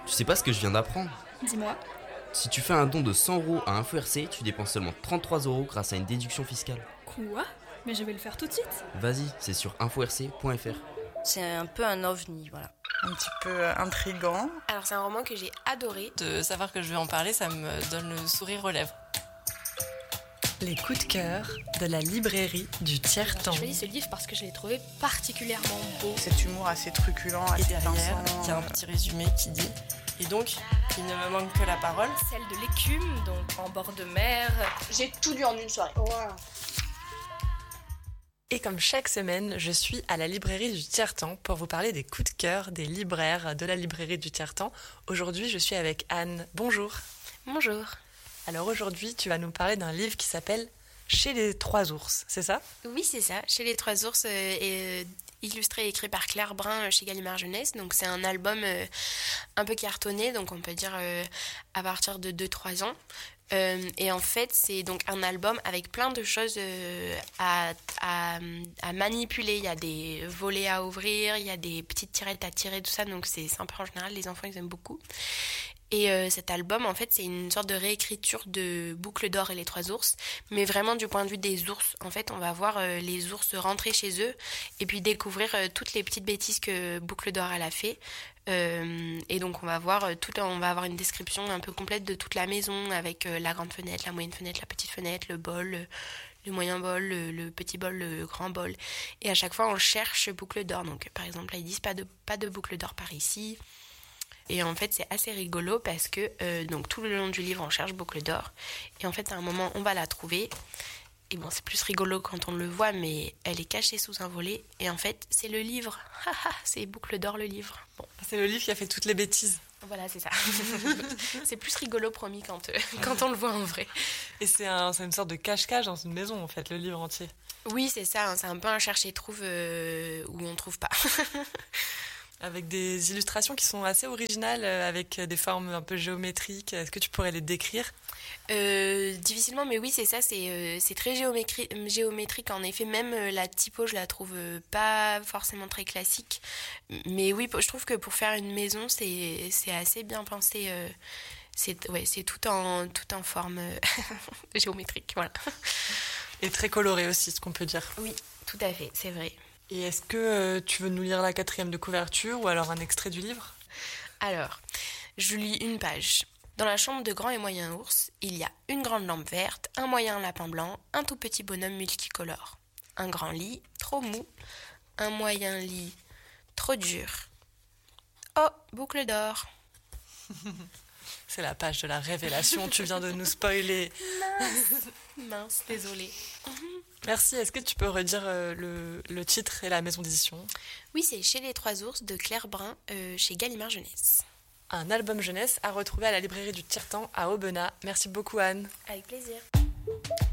Tu sais pas ce que je viens d'apprendre? Dis-moi. Si tu fais un don de 100 € à Info RC, tu dépenses seulement 33 € grâce à une déduction fiscale. Quoi? Mais je vais le faire tout de suite. Vas-y, c'est sur inforc.fr. C'est un peu un ovni, voilà. Un petit peu intriguant. Alors c'est un roman que j'ai adoré. De savoir que je vais en parler, ça me donne le sourire aux lèvres. Les coups de cœur de la librairie du Tiers-Temps. J'ai choisi ce livre parce que je l'ai trouvé particulièrement beau. Cet humour assez truculent, Et assez derrière, pinçant. il y a un petit résumé qui dit « Et donc, il ne me manque que la parole. Celle de l'écume, donc en bord de mer. J'ai tout lu en une soirée. Et comme chaque semaine, je suis à la librairie du Tiers-Temps pour vous parler des coups de cœur des libraires de la librairie du Tiers-Temps. Aujourd'hui, je suis avec Anne. Bonjour. Bonjour. Alors aujourd'hui, tu vas nous parler d'un livre qui s'appelle Chez les Trois Ours, c'est ça ? Oui, c'est ça. Chez les Trois Ours, illustré et écrit par Claire Brun chez Gallimard Jeunesse. Donc c'est un album un peu cartonné, donc on peut dire à partir de 2-3 ans. Et en fait, c'est donc un album avec plein de choses à manipuler. Il y a des volets à ouvrir, il y a des petites tirettes à tirer, tout ça. Donc c'est sympa en général, les enfants ils aiment beaucoup. Et cet album, en fait, c'est une sorte de réécriture de Boucle d'Or et les Trois Ours, mais vraiment du point de vue des ours. En fait, on va voir les ours rentrer chez eux et puis découvrir toutes les petites bêtises que Boucle d'Or elle a fait. Et donc on va voir on va avoir une description un peu complète de toute la maison avec la grande fenêtre, la moyenne fenêtre, la petite fenêtre, le bol, le moyen bol, le petit bol, le grand bol. Et à chaque fois, on cherche Boucle d'Or. Donc par exemple, là, ils disent pas de Boucle d'Or par ici. Et en fait, c'est assez rigolo parce que donc tout le long du livre, on cherche Boucle d'Or. Et en fait, à un moment, on va la trouver. Et bon, c'est plus rigolo quand on le voit, mais elle est cachée sous un volet. Et en fait, c'est le livre. C'est Boucle d'Or, le livre. Bon, C'est le livre qui a fait toutes les bêtises. voilà, c'est ça. C'est plus rigolo, promis, quand on le voit en vrai. Et c'est une sorte de cache-cache dans une maison, en fait, le livre entier. Oui, c'est ça. Hein, c'est un peu un cherche-et-trouve où on trouve pas. Avec des illustrations qui sont assez originales, avec des formes un peu géométriques. Est-ce que tu pourrais les décrire ? Difficilement, mais oui, c'est ça. C'est très géométrique. En effet, même la typo, je la trouve pas forcément très classique. Mais oui, je trouve que pour faire une maison, c'est assez bien pensé. C'est tout en forme géométrique. Voilà. Et très coloré aussi, ce qu'on peut dire. Oui, tout à fait, c'est vrai. Et est-ce que tu veux nous lire la 4e de couverture ou alors un extrait du livre ? Alors, je lis une page. Dans la chambre de grand et moyen ours, il y a une grande lampe verte, un moyen lapin blanc, un tout petit bonhomme multicolore. Un grand lit, trop mou, un moyen lit, trop dur. Oh, Boucle d'Or. C'est la page de la révélation, tu viens de nous spoiler. Mince, désolée. Merci, est-ce que tu peux redire le titre et la maison d'édition ? Oui, c'est Chez les Trois Ours de Claire Brun chez Gallimard Jeunesse. Un album jeunesse à retrouver à la librairie du Tiers-Temps à Aubenas. Merci beaucoup Anne. Avec plaisir.